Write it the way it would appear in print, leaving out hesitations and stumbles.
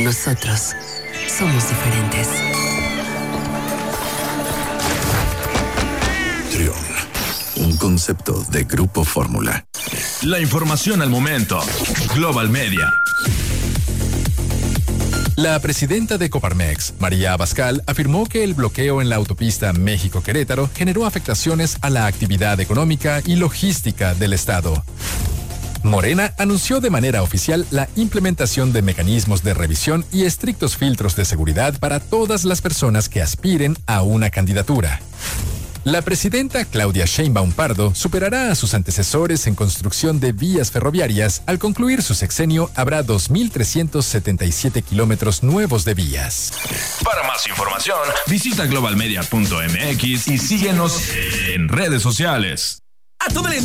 Nosotros somos diferentes. Trión, un concepto de Grupo Fórmula. La información al momento. Global Media. La presidenta de Coparmex, María Abascal, afirmó que el bloqueo en la autopista México-Querétaro generó afectaciones a la actividad económica y logística del Estado. Morena anunció de manera oficial la implementación de mecanismos de revisión y estrictos filtros de seguridad para todas las personas que aspiren a una candidatura. La presidenta Claudia Sheinbaum Pardo superará a sus antecesores en construcción de vías ferroviarias. Al concluir su sexenio, habrá 2.377 kilómetros nuevos de vías. Para más información, visita globalmedia.mx y síguenos en redes sociales. A toda la